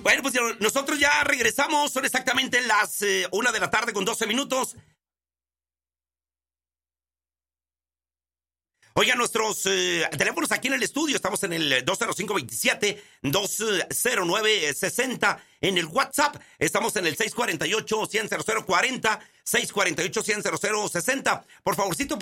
Bueno, pues nosotros ya regresamos. Son exactamente las 1 de la tarde con 12 minutos. Oigan, nuestros teléfonos aquí en el estudio, estamos en el 205-27-209-60. En el WhatsApp estamos en el 648-100-0040, 648-100-0060. Por favorcito,